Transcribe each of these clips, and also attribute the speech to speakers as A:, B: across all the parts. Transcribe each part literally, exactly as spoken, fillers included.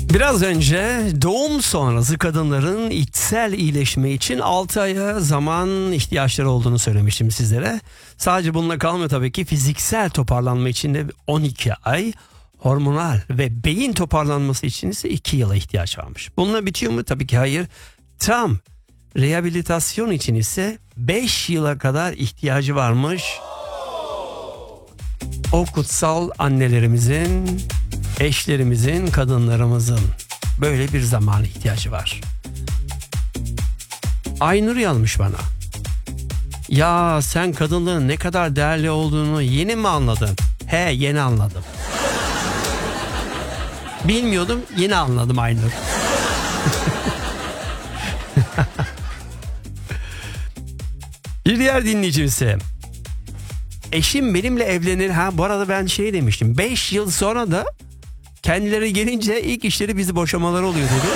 A: Biraz önce doğum sonrası kadınların içsel iyileşme için altı aya zaman ihtiyaçları olduğunu söylemiştim sizlere. Sadece bununla kalmıyor tabii ki, fiziksel toparlanma için de on iki ay, hormonal ve beyin toparlanması için ise iki yıla ihtiyaç varmış. Bununla bitiyor mu? Tabii ki hayır. Tam rehabilitasyon için ise beş yıla kadar ihtiyacı varmış. O kutsal annelerimizin, eşlerimizin, kadınlarımızın böyle bir zamana ihtiyacı var. Aynur yazmış bana. Ya sen kadınlığın ne kadar değerli olduğunu yeni mi anladın? He, yeni anladım. Bilmiyordum, yeni anladım Aynur. Bir diğer dinleyicimse, eşim benimle evlenir. Ha bu arada ben şey demiştim, beş yıl sonra da kendileri gelince ilk işleri bizi boşamaları oluyor dedi.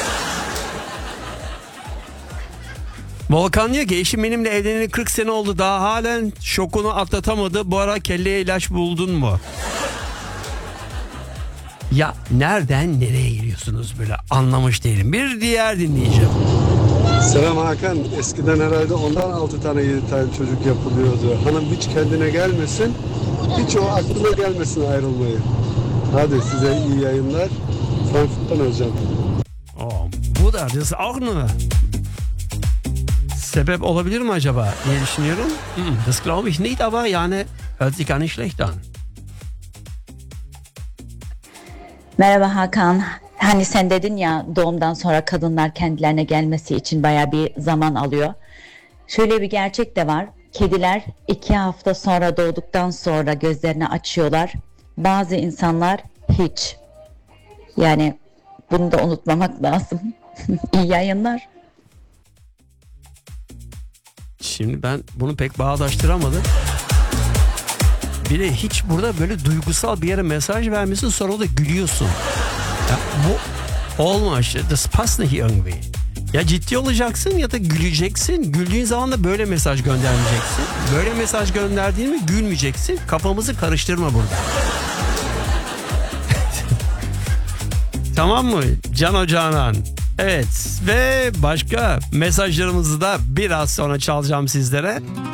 A: Volkan diyor ki eşim benimle evleneli kırk sene oldu, daha halen şokunu atlatamadı. Bu ara kelleye ilaç buldun mu? Ya nereden nereye giriyorsunuz böyle, anlamış değilim. Bir diğer dinleyeceğim.
B: Selam Hakan. Eskiden herhalde ondan altı tane yedi tane çocuk yapılıyordu. Hanım hiç kendine gelmesin. Hiç o aklına gelmesin ayrılmayı. Hadi size iyi yayınlar. Frankfurt'tan Özcan.
A: Oh, bu da das auch eine sebep olabilir mi acaba diye düşünüyorum. Hmm, das glaube ich nicht, aber yani hört sich gar nicht schlecht an.
C: Merhaba Hakan. Hani sen dedin ya, doğumdan sonra kadınlar kendilerine gelmesi için bayağı bir zaman alıyor. Şöyle bir gerçek de var. Kediler iki hafta sonra doğduktan sonra gözlerini açıyorlar. Bazı insanlar hiç. Yani bunu da unutmamak lazım. İyi yayınlar.
A: Şimdi ben bunu pek bağdaştıramadım. Bir de hiç burada böyle duygusal bir yere mesaj vermiyorsun, sonra da gülüyorsun. Ya bu olmaz. Das passt nicht irgendwie. Ya ciddi olacaksın ya da güleceksin. Güldüğün zaman da böyle mesaj göndermeyeceksin. Böyle mesaj gönderdiğin mi gülmeyeceksin. Kafamızı karıştırma burada. Tamam mı Can Canan? Evet, ve başka mesajlarımızı da biraz sonra çalacağım sizlere.